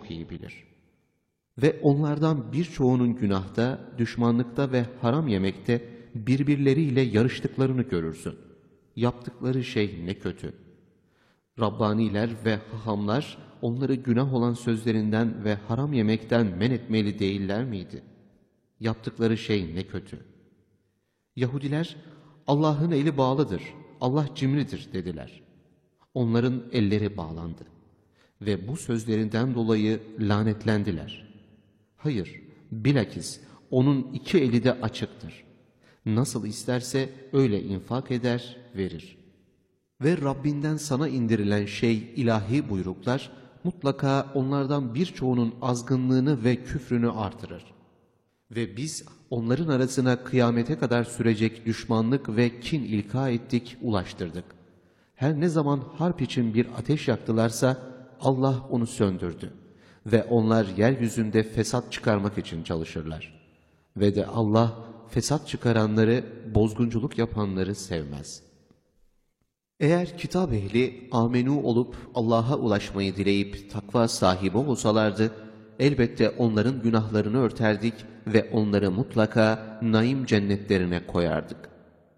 çok iyi bilir. Ve onlardan birçoğunun günahta, düşmanlıkta ve haram yemekte birbirleriyle yarıştıklarını görürsün. Yaptıkları şey ne kötü. Rabbaniler ve hahamlar onları günah olan sözlerinden ve haram yemekten men etmeli değiller miydi? Yaptıkları şey ne kötü. Yahudiler, Allah'ın eli bağlıdır, Allah cimridir dediler. Onların elleri bağlandı ve bu sözlerinden dolayı lanetlendiler. Hayır, bilakis onun iki eli de açıktır. Nasıl isterse öyle infak eder, verir. Ve Rabbinden sana indirilen şey ilahi buyruklar, mutlaka onlardan birçoğunun azgınlığını ve küfrünü artırır. Ve biz onların arasına kıyamete kadar sürecek düşmanlık ve kin ilka ettik, ulaştırdık. Her ne zaman harp için bir ateş yaktılarsa Allah onu söndürdü. Ve onlar yeryüzünde fesat çıkarmak için çalışırlar. Ve de Allah fesat çıkaranları, bozgunculuk yapanları sevmez. Eğer kitap ehli amenu olup Allah'a ulaşmayı dileyip takva sahibi olsalardı, elbette onların günahlarını örterdik ve onları mutlaka naim cennetlerine koyardık.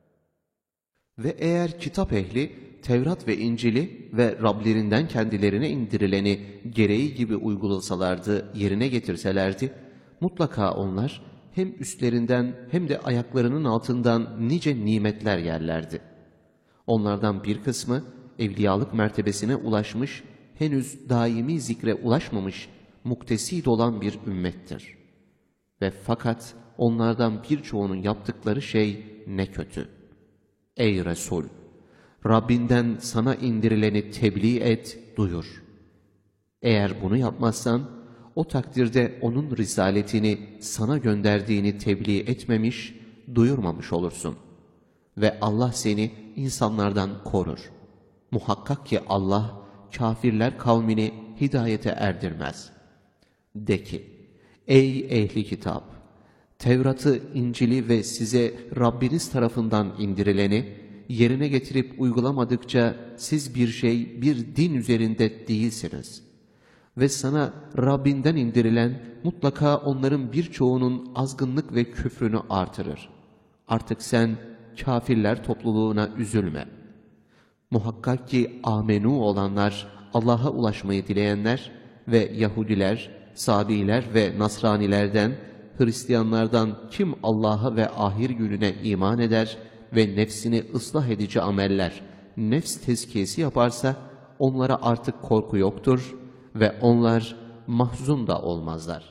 Ve eğer kitap ehli Tevrat ve İncil'i ve Rablerinden kendilerine indirileni gereği gibi uygulasalardı, yerine getirselerdi, mutlaka onlar hem üstlerinden hem de ayaklarının altından nice nimetler yerlerdi. Onlardan bir kısmı evliyalık mertebesine ulaşmış, henüz daimi zikre ulaşmamış, muktesid olan bir ümmettir. Ve fakat onlardan birçoğunun yaptıkları şey ne kötü. Ey Resul! Rabbinden sana indirileni tebliğ et, duyur. Eğer bunu yapmazsan, o takdirde onun risaletini sana gönderdiğini tebliğ etmemiş, duyurmamış olursun. Ve Allah seni insanlardan korur. Muhakkak ki Allah, kafirler kavmini hidayete erdirmez. De ki, ey ehli kitap! Tevrat'ı, İncil'i ve size Rabbiniz tarafından indirileni, yerine getirip uygulamadıkça siz bir din üzerinde değilsiniz. Ve sana Rabbinden indirilen mutlaka onların birçoğunun azgınlık ve küfrünü artırır. Artık sen kafirler topluluğuna üzülme. Muhakkak ki amenu olanlar, Allah'a ulaşmayı dileyenler ve Yahudiler, Sabiler ve Nasranilerden, Hristiyanlardan kim Allah'a ve ahir gününe iman eder ve nefsini ıslah edici ameller, nefs tezkiyesi yaparsa onlara artık korku yoktur ve onlar mahzun da olmazlar.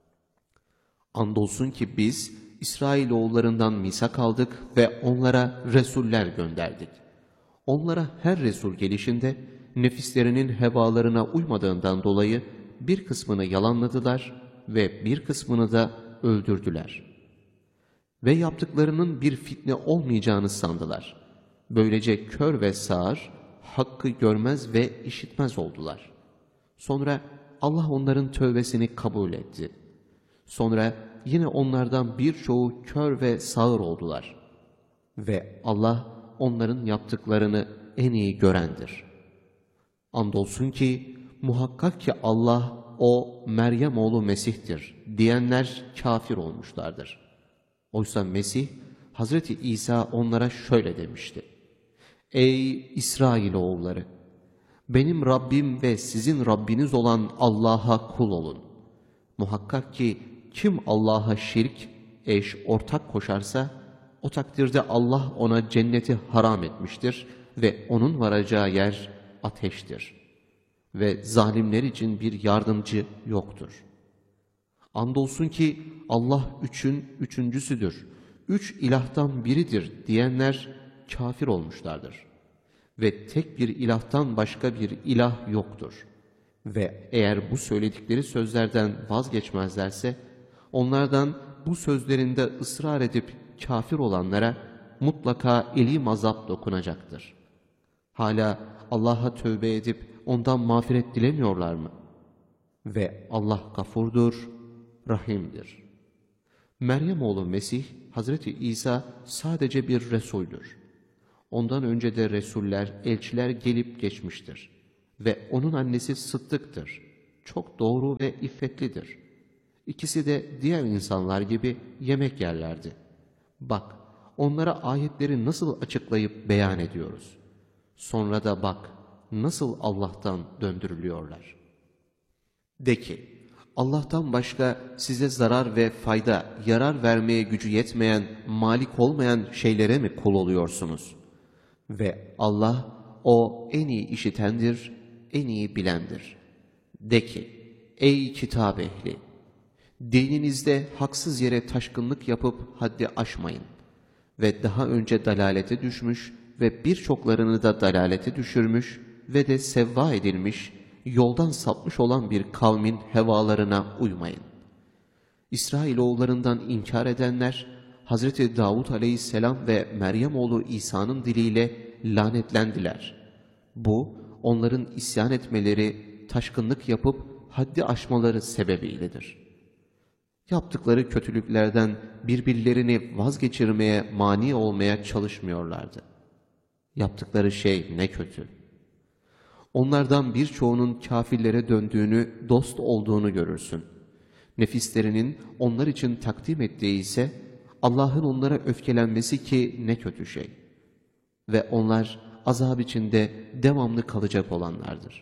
Andolsun ki biz İsrailoğullarından misak aldık ve onlara resuller gönderdik. Onlara her resul gelişinde nefislerinin hevalarına uymadığından dolayı bir kısmını yalanladılar ve bir kısmını da öldürdüler. Ve yaptıklarının bir fitne olmayacağını sandılar. Böylece kör ve sağır, hakkı görmez ve işitmez oldular. Sonra Allah onların tövbesini kabul etti. Sonra yine onlardan birçoğu kör ve sağır oldular. Ve Allah onların yaptıklarını en iyi görendir. Andolsun ki muhakkak ki Allah o Meryem oğlu Mesih'tir diyenler kafir olmuşlardır. Oysa Mesih, Hazreti İsa onlara şöyle demişti. Ey İsrailoğulları! Benim Rabbim ve sizin Rabbiniz olan Allah'a kul olun. Muhakkak ki kim Allah'a şirk, eş, ortak koşarsa, o takdirde Allah ona cenneti haram etmiştir ve onun varacağı yer ateştir. Ve zalimler için bir yardımcı yoktur. Andolsun ki Allah üçün üçüncüsüdür, üç ilahtan biridir diyenler kafir olmuşlardır. Ve tek bir ilahtan başka bir ilah yoktur. Ve eğer bu söyledikleri sözlerden vazgeçmezlerse, onlardan bu sözlerinde ısrar edip kafir olanlara mutlaka elim azap dokunacaktır. Hala Allah'a tövbe edip ondan mağfiret dilemiyorlar mı? Ve Allah gafurdur, rahimdir. Meryem oğlu Mesih, Hazreti İsa sadece bir Resuldür. Ondan önce de Resuller, elçiler gelip geçmiştir. Ve onun annesi Sıddık'tır. çok doğru ve iffetlidir. İkisi de diğer insanlar gibi yemek yerlerdi. Bak, onlara ayetleri nasıl açıklayıp beyan ediyoruz. Sonra da bak, nasıl Allah'tan döndürülüyorlar. De ki, Allah'tan başka size zarar ve fayda, yarar vermeye gücü yetmeyen, malik olmayan şeylere mi kul oluyorsunuz? Ve Allah, O en iyi işitendir, en iyi bilendir. De ki, ey kitap ehli! Dininizde haksız yere taşkınlık yapıp haddi aşmayın. Ve daha önce dalalete düşmüş ve birçoklarını da dalalete düşürmüş ve de sevva edilmiş, yoldan sapmış olan bir kavmin hevalarına uymayın. İsrailoğullarından inkar edenler, Hazreti Davud aleyhisselam ve Meryem oğlu İsa'nın diliyle lanetlendiler. Bu, onların isyan etmeleri, taşkınlık yapıp haddi aşmaları sebebiyledir. Yaptıkları kötülüklerden birbirlerini vazgeçirmeye, mani olmaya çalışmıyorlardı. Yaptıkları şey ne kötü. Onlardan birçoğunun kâfirlere döndüğünü, dost olduğunu görürsün. Nefislerinin onlar için takdim ettiği ise Allah'ın onlara öfkelenmesi ki ne kötü şey. Ve onlar azap içinde devamlı kalacak olanlardır.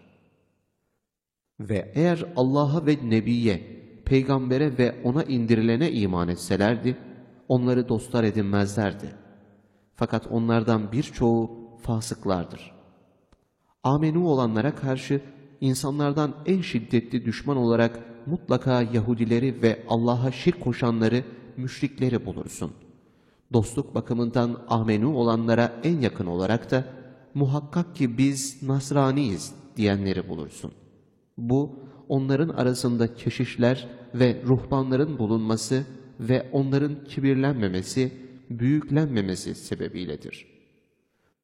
Ve eğer Allah'a ve Nebiye, peygambere ve ona indirilene iman etselerdi, onları dostlar edinmezlerdi. Fakat onlardan birçoğu fasıklardır. Amenu olanlara karşı insanlardan en şiddetli düşman olarak mutlaka Yahudileri ve Allah'a şirk koşanları, müşrikleri bulursun. Dostluk bakımından amenu olanlara en yakın olarak da muhakkak ki biz Nasraniyiz diyenleri bulursun. Bu, onların arasında keşişler ve ruhbanların bulunması ve onların kibirlenmemesi, büyüklenmemesi sebebiyledir.